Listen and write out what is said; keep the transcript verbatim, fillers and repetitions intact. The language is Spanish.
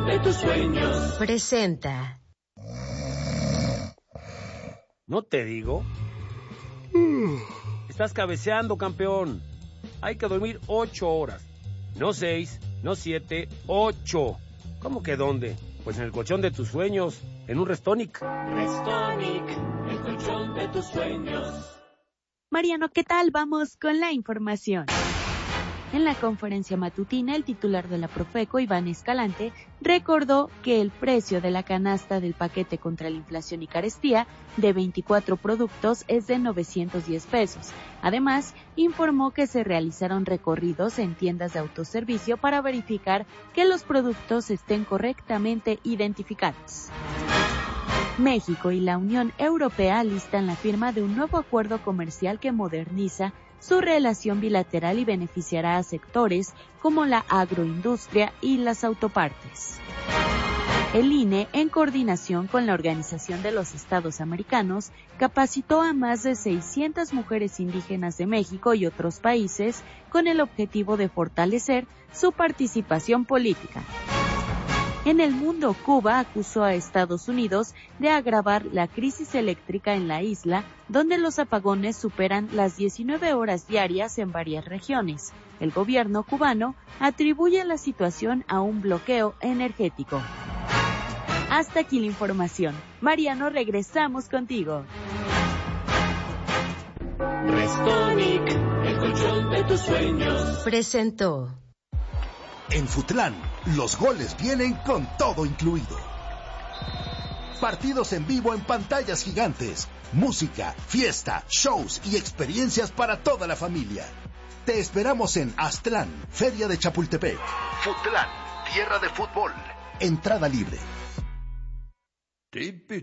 colchón de tus sueños. Presenta. ¿No te digo? Estás cabeceando, campeón. Hay que dormir ocho horas. No seis, no siete, ocho. ¿Cómo que dónde? Pues en el colchón de tus sueños, en un Restonic. Restonic, el colchón de tus sueños. Mariano, ¿qué tal? Vamos con la información. En la conferencia matutina, el titular de la Profeco, Iván Escalante, recordó que el precio de la canasta del paquete contra la inflación y carestía de veinticuatro productos es de novecientos diez pesos. Además, informó que se realizaron recorridos en tiendas de autoservicio para verificar que los productos estén correctamente identificados. México y la Unión Europea alistan la firma de un nuevo acuerdo comercial que moderniza su relación bilateral y beneficiará a sectores como la agroindustria y las autopartes. El I N E, en coordinación con la Organización de los Estados Americanos, capacitó a más de seiscientas mujeres indígenas de México y otros países con el objetivo de fortalecer su participación política. En el mundo, Cuba acusó a Estados Unidos de agravar la crisis eléctrica en la isla, donde los apagones superan las diecinueve horas diarias en varias regiones. El gobierno cubano atribuye la situación a un bloqueo energético. Hasta aquí la información. Mariano, regresamos contigo. Restonic, el colchón de tus sueños. Presentó. En Futlán, los goles vienen con todo incluido. Partidos en vivo en pantallas gigantes, música, fiesta, shows y experiencias para toda la familia. Te esperamos en Aztlán, Feria de Chapultepec. Futlán, tierra de fútbol. Entrada libre.